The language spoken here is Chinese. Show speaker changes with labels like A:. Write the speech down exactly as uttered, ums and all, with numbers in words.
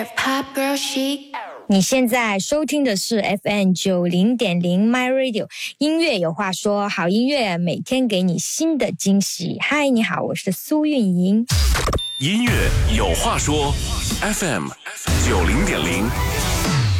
A: 你现在收听的是 F M 九零点零 My Radio， 音乐有话说，好音乐每天给你新的惊喜。嗨，你好，我是苏运莹。
B: 音乐有话说 ，F M 九零点零